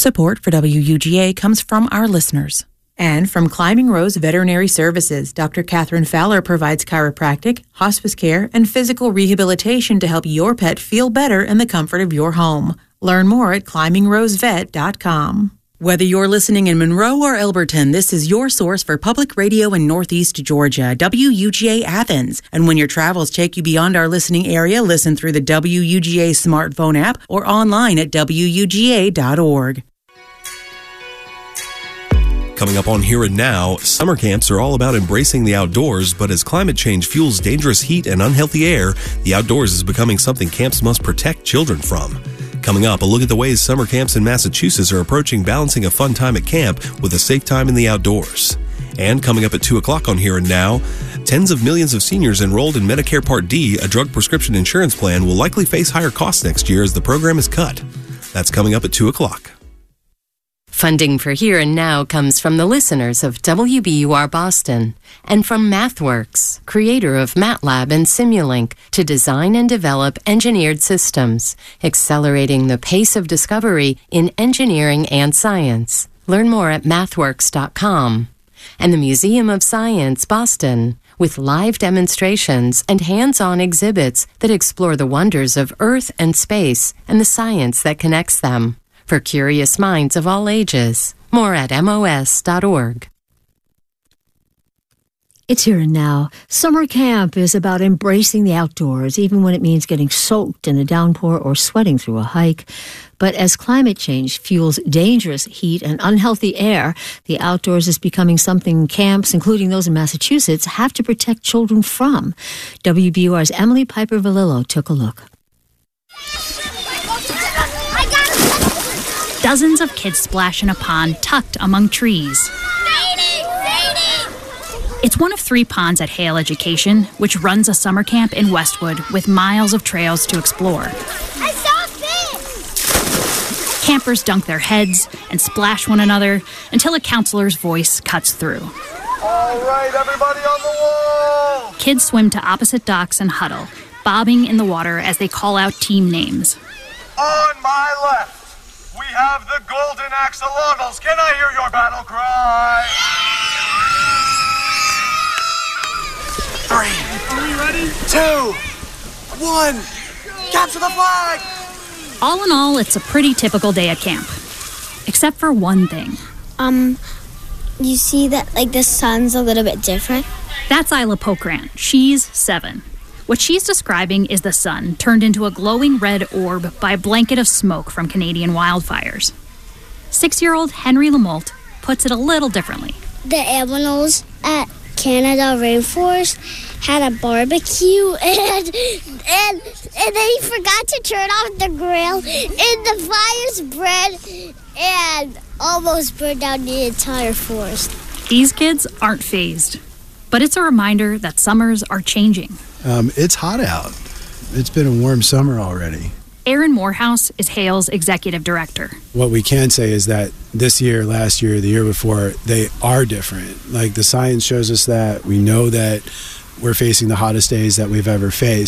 Support for WUGA comes from our listeners. And from Climbing Rose Veterinary Services, Dr. Catherine Fowler provides chiropractic, hospice care, and physical rehabilitation to help your pet feel better in the comfort of your home. Learn more at climbingrosevet.com. Whether you're listening in Monroe or Elberton, this is your source for public radio in Northeast Georgia, WUGA Athens. And when your travels take you beyond our listening area, listen through the WUGA smartphone app or online at WUGA.org. Coming up on Here and Now, summer camps are all about embracing the outdoors, but as climate change fuels dangerous heat and unhealthy air, the outdoors is becoming something camps must protect children from. Coming up, a look at the ways summer camps in Massachusetts are approaching balancing a fun time at camp with a safe time in the outdoors. And coming up at 2 o'clock on Here and Now, tens of millions of seniors enrolled in Medicare Part D, a drug prescription insurance plan, will likely face higher costs next year as the program is cut. That's coming up at 2 o'clock. Funding for Here and Now comes from the listeners of WBUR Boston and from MathWorks, creator of MATLAB and Simulink, to design and develop engineered systems, accelerating the pace of discovery in engineering and science. Learn more at mathworks.com. And the Museum of Science, Boston, with live demonstrations and hands-on exhibits that explore the wonders of Earth and space and the science that connects them. For curious minds of all ages. More at MOS.org. It's Here and Now. Summer camp is about embracing the outdoors, even when it means getting soaked in a downpour or sweating through a hike. But as climate change fuels dangerous heat and unhealthy air, the outdoors is becoming something camps, including those in Massachusetts, have to protect children from. WBUR's Emily Piper-Valillo took a look. Dozens of kids splash in a pond tucked among trees. It's one of 3 ponds at Hale Education, which runs a summer camp in Westwood with miles of trails to explore. I saw a fish! Campers dunk their heads and splash one another until a counselor's voice cuts through. All right, everybody on the wall! Kids swim to opposite docks and huddle, bobbing in the water as they call out team names. On my left, we have the Golden Axolotls. Can I hear your battle cry? 3, are we ready? 2, 1, capture the flag! All in all, it's a pretty typical day at camp. Except for one thing. You see that, the sun's a little bit different? That's Isla Pokrant. She's 7. What she's describing is the sun turned into a glowing red orb by a blanket of smoke from Canadian wildfires. 6-year-old Henry Lamolt puts it a little differently. The animals at Canada Rainforest had a barbecue and they forgot to turn off the grill and the fire spread and almost burned down the entire forest. These kids aren't fazed, but it's a reminder that summers are changing. It's hot out. It's been a warm summer already. Aaron Morehouse is Hale's executive director. What we can say is that this year, last year, the year before, they are different. The science shows us that. We know that we're facing the hottest days that we've ever faced.